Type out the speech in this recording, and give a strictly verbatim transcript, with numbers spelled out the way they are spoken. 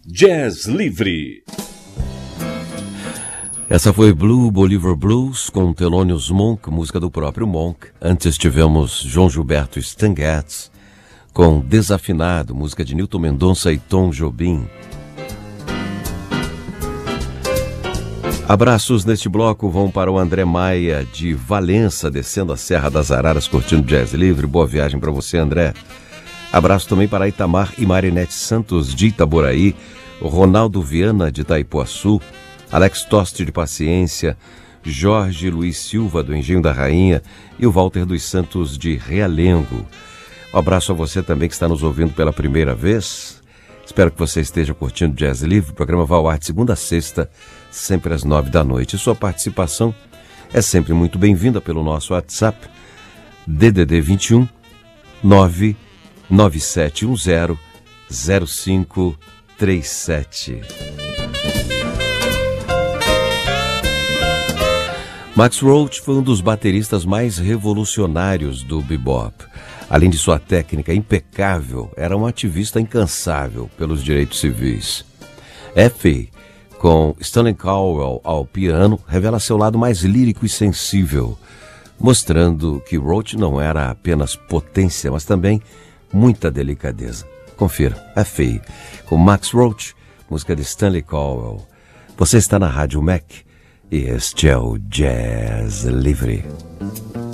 Jazz Livre. Essa foi Blue Believer Blues com Thelonious Monk, música do próprio Monk. Antes tivemos João Gilberto e Stan Getz com Desafinado, música de Nilton Mendonça e Tom Jobim. Abraços neste bloco vão para o André Maia de Valença, descendo a Serra das Araras, curtindo Jazz Livre. Boa viagem para você, André. Abraço também para Itamar e Marinete Santos de Itaboraí, o Ronaldo Viana de Itaipuaçu, Alex Toste de Paciência, Jorge Luiz Silva do Engenho da Rainha e o Walter dos Santos de Realengo. Um abraço a você também que está nos ouvindo pela primeira vez. Espero que você esteja curtindo Jazz Livre. O programa vai ao ar de segunda a sexta, sempre às nove da noite. E sua participação é sempre muito bem-vinda pelo nosso WhatsApp, D D D vinte e um, nove nove sete um zero, zero cinco três sete. Max Roach foi um dos bateristas mais revolucionários do bebop. Além de sua técnica impecável, era um ativista incansável pelos direitos civis. Effie, com Stanley Cowell ao piano, revela seu lado mais lírico e sensível, mostrando que Roach não era apenas potência, mas também muita delicadeza. Confira, Effie, com Max Roach, música de Stanley Cowell. Você está na Rádio Mac e este é o Jazz Livre.